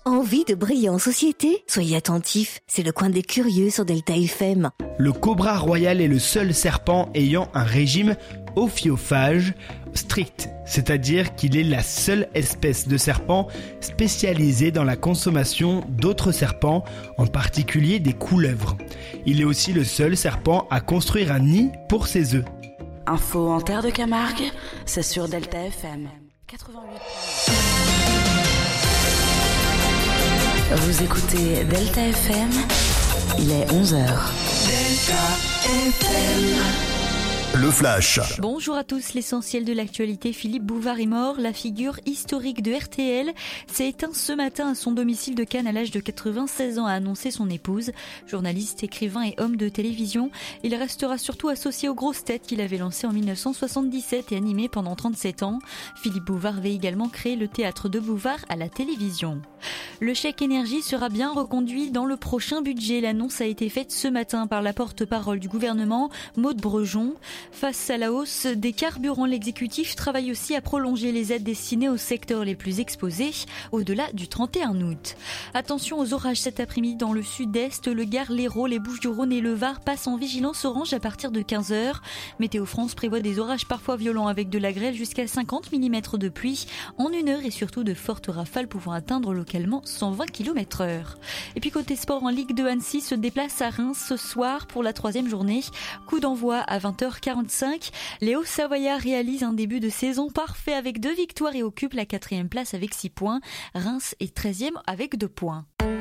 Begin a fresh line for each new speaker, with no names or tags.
Envie de briller en société? Soyez attentifs, c'est le coin des curieux sur Delta FM.
Le cobra royal est le seul serpent ayant un régime ophiophage strict, c'est-à-dire qu'il est la seule espèce de serpent spécialisée dans la consommation d'autres serpents, en particulier des couleuvres. Il est aussi le seul serpent à construire un nid pour ses œufs.
Info en terre de Camargue, c'est sur Delta FM 88. Vous écoutez Delta FM, il est 11h. Delta FM.
Le Flash.
Bonjour à tous, l'essentiel de l'actualité. Philippe Bouvard est mort. La figure historique de RTL s'est éteint ce matin à son domicile de Cannes à l'âge de 96 ans, a annoncé son épouse. Journaliste, écrivain et homme de télévision, il restera surtout associé aux grosses têtes qu'il avait lancées en 1977 et animé pendant 37 ans. Philippe Bouvard avait également créé le théâtre de Bouvard à la télévision. Le chèque énergie sera bien reconduit dans le prochain budget. L'annonce a été faite ce matin par la porte-parole du gouvernement, Maud Brejon. Face à la hausse des carburants, l'exécutif travaille aussi à prolonger les aides destinées aux secteurs les plus exposés au-delà du 31 août. Attention aux orages cet après-midi dans le sud-est, le Gard, l'Hérault, les Bouches-du-Rhône et le Var passent en vigilance orange à partir de 15h. Météo France prévoit des orages parfois violents avec de la grêle jusqu'à 50 mm de pluie en une heure et surtout de fortes rafales pouvant atteindre localement 120 km/h. Et puis côté sport, en Ligue 2, Annecy se déplace à Reims ce soir pour la 3e journée. Coup d'envoi à 20h45. Les Hauts-Savoyards réalisent un début de saison parfait avec 2 victoires et occupent la 4e place avec 6 points. Reims est 13e avec 2 points.